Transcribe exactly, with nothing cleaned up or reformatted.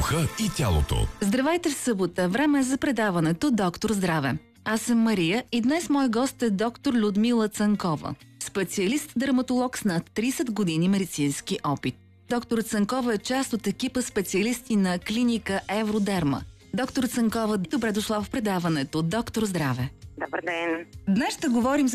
духа и тялото. Здравейте в събота. Време е за предаването Доктор Здраве. Аз съм Мария и днес мой гост е доктор Людмила Цанкова. Специалист-дерматолог с над трийсет години медицински опит. Доктор Цанкова е част от екипа специалисти на клиника Евродерма. Доктор Цанкова, добре дошла в предаването Доктор Здраве. Добър ден! Днес ще говорим за